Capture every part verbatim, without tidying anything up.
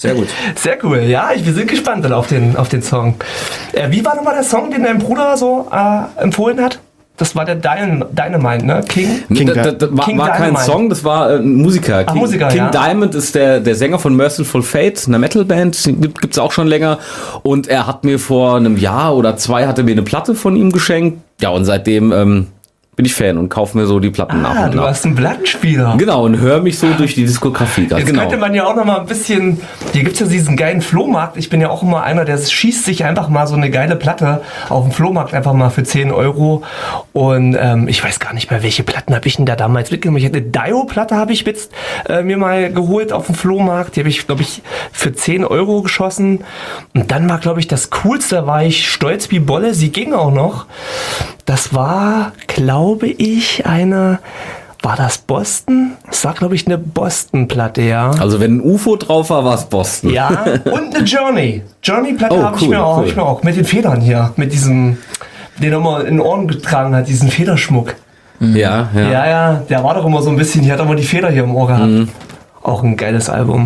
Sehr gut. Sehr cool, ja, ich, wir sind gespannt dann auf den, auf den Song. Äh, wie war nochmal der Song, den dein Bruder so äh, empfohlen hat? Das war der Dyn- Dynamite, ne? King? King King, da, da, war, King war kein Dynamite. Song, das war äh, ein Musiker. Ach, King, Musiker, King ja. Diamond ist der, der Sänger von Merciful Fate, einer Metalband, gibt, gibt's auch schon länger. Und er hat mir vor einem Jahr oder zwei hat er mir eine Platte von ihm geschenkt. Ja, und seitdem ähm, bin ich Fan und kaufe mir so die Platten nach Ah, und du nach. hast einen Plattenspieler. Genau, und höre mich so durch die Diskografie. Ganz Jetzt genau. könnte man ja auch noch mal ein bisschen, hier gibt es ja diesen geilen Flohmarkt. Ich bin ja auch immer einer, der schießt sich einfach mal so eine geile Platte auf dem Flohmarkt einfach mal für zehn Euro. Und ähm, ich weiß gar nicht mehr, welche Platten habe ich denn da damals mitgenommen. Ich hatte eine Dio-Platte habe ich jetzt äh, mir mal geholt auf dem Flohmarkt. Die habe ich, glaube ich, für zehn Euro geschossen. Und dann war, glaube ich, das Coolste, war ich stolz wie Bolle. Sie ging auch noch. Das war, glaube ich, eine... War das Boston? Das war, glaube ich, eine Boston-Platte, ja. Also wenn ein U F O drauf war, war es Boston. Ja, und eine Journey. Journey-Platte Oh, habe ich, cool, mir auch- hab cool. ich mir auch. Mit den Federn hier. Mit diesem, den er immer in den Ohren getragen hat, diesen Federschmuck. Ja, ja. Ja, ja, der war doch immer so ein bisschen, hier hat er immer die Feder hier im Ohr gehabt. Mhm. Auch ein geiles Album.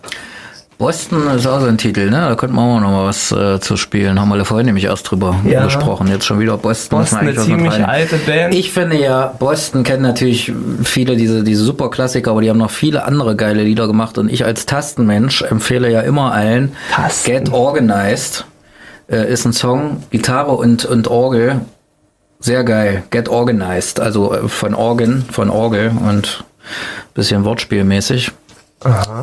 Boston ist auch so ein Titel, ne? Da könnten wir auch noch mal was äh, zu spielen. Haben wir ja vorhin nämlich erst drüber Ja. gesprochen. Jetzt schon wieder Boston. Boston, eine Müssen wir eigentlich ziemlich was mit rein. alte Band. Ich finde ja, Boston kennen natürlich viele diese, diese super Klassiker, aber die haben noch viele andere geile Lieder gemacht. Und ich als Tastenmensch empfehle ja immer allen, Tasten. Get Organized äh, ist ein Song, Gitarre und, und Orgel. Sehr geil. Get Organized. Also äh, von Organ, von Orgel und bisschen wortspielmäßig. Aha.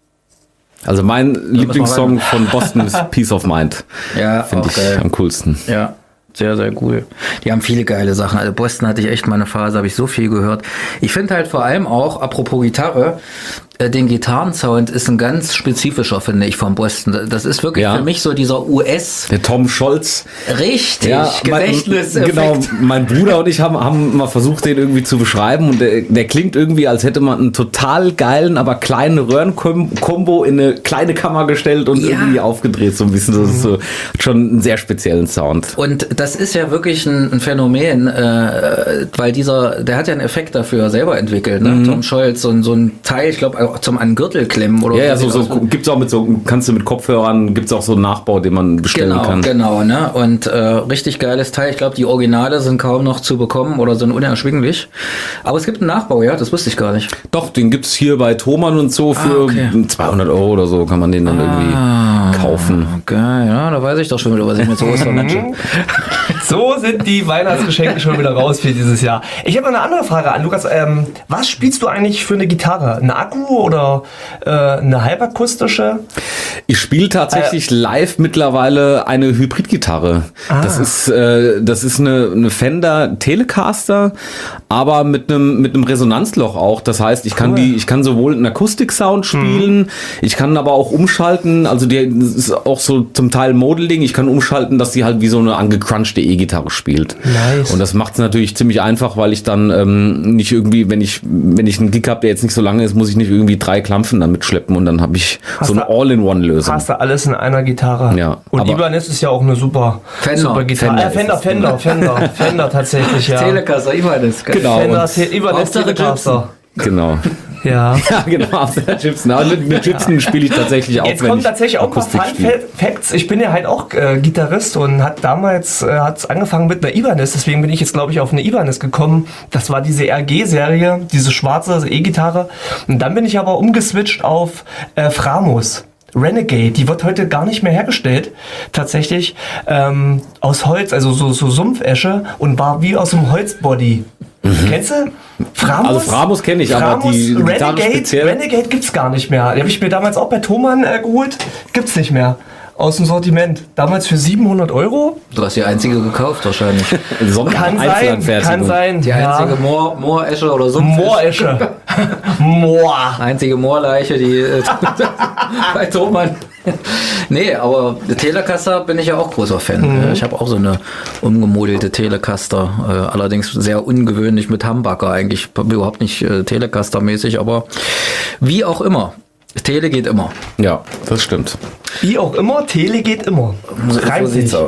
Also mein Lieblingssong rein. von Boston ist Peace of Mind. Ja, Finde auch ich geil. am coolsten. Ja, sehr, sehr cool. Die haben viele geile Sachen. Also Boston hatte ich echt mal eine Phase, habe ich so viel gehört. Ich finde halt vor allem auch, apropos Gitarre, äh, den Gitarrensound ist ein ganz spezifischer, finde ich, von Boston. Das ist wirklich Ja. für mich so dieser U S. Der Tom Scholz. Richtig, mein, Gedächtniseffekt. genau, mein Bruder und ich haben, haben mal versucht, den irgendwie zu beschreiben und der, der klingt irgendwie, als hätte man einen total geilen, aber kleinen Röhrenkombo in eine kleine Kammer gestellt und Ja. irgendwie aufgedreht, so ein bisschen. Das ist so schon einen sehr speziellen Sound. Und das ist ja wirklich ein, ein Phänomen, äh, weil dieser, der hat ja einen Effekt dafür selber entwickelt, ne? Tom Scholz, so, ein- so ein Teil, ich glaube, auch zum an den Gürtel klemmen oder Ja, ja, wie so, sieht so aus? gibt's auch mit so, kannst du mit Kopfhörern, gibt's auch so einen Nachbau, den man bestellen Genau, kann. genau, ne? Und äh, richtig geiles Teil. Ich glaube, die Originale sind kaum noch zu bekommen oder sind unerschwinglich. Aber es gibt einen Nachbau, ja, das wusste ich gar nicht. Doch, den gibt's hier bei Thomann und so für Ah, okay. zweihundert Euro oder so kann man den dann irgendwie kaufen. Geil, ja, da weiß ich doch schon wieder, was ich mir zu Ostern wünsche. So sind die Weihnachtsgeschenke schon wieder raus für dieses Jahr. Ich habe eine andere Frage an Lukas. Ähm, was spielst du eigentlich für eine Gitarre? Ein Akku oder äh, eine halbakustische? Ich spiele tatsächlich live mittlerweile eine Hybridgitarre. Ah. Das ist äh, das ist eine, eine Fender Telecaster, aber mit einem mit einem Resonanzloch auch. Das heißt, ich kann Cool. die ich kann sowohl einen Akustik-Sound spielen, ich kann aber auch umschalten. Also die das ist auch so zum Teil Modeling. Ich kann umschalten, dass sie halt wie so eine angecrunchte E-Gitarre spielt. Nice. Und das macht es natürlich ziemlich einfach, weil ich dann ähm, nicht irgendwie, wenn ich wenn ich einen Gig habe, der jetzt nicht so lange ist, muss ich nicht irgendwie drei Klampfen damit schleppen und dann habe ich Hast so eine du- All-in-One-Lösung. Hast du alles in einer Gitarre. Ja, Und aber- Ibanez ist ja auch eine super, Fender. super Gitarre. Fender Fender, äh, Fender, ist es. Fender, Fender, Fender tatsächlich, ja. Telecaster, ich meine das. Genau. Fender, und- Te- Ibanez Hauptsache Telecaster. Genau. Ja. Ja, genau. Auf der Gibson. Aber mit, mit Gibson spiele ich tatsächlich auch, Jetzt wenn kommen ich tatsächlich auch ein paar Akustik Fun spiele. Facts. Ich bin ja halt auch äh, Gitarrist und hat damals äh, hat's angefangen mit einer Ibanez. Deswegen bin ich jetzt, glaube ich, auf eine Ibanez gekommen. Das war diese R G-Serie, diese schwarze E-Gitarre. Und dann bin ich aber umgeswitcht auf äh, Framos. Renegade, die wird heute gar nicht mehr hergestellt, tatsächlich ähm, aus Holz, also so, so Sumpfesche und war wie aus einem Holzbody. Kennst du? Framos? Also Framos kenne ich, aber Framos, die Gitarre Renegade, speziell. Renegade gibt's gar nicht mehr. Die habe ich mir damals auch bei Thomann äh, geholt. Gibt's nicht mehr. Aus dem Sortiment. Damals für siebenhundert Euro. Du hast die einzige gekauft wahrscheinlich. Kann sein, kann sein. Die ja. einzige Moor, Mooresche oder Sumpfesche. Mooresche. Moor. Einzige Moorleiche, die äh, bei Thomann. Nee, aber Telecaster bin ich ja auch großer Fan. Mhm. Ich habe auch so eine umgemodelte Telecaster. Äh, allerdings sehr ungewöhnlich mit Humbucker eigentlich. Überhaupt nicht äh, Telecaster-mäßig, aber wie auch immer. Tele geht immer. Ja, das stimmt. Wie auch immer, Tele geht immer. So Reimt sieht's sich. aus.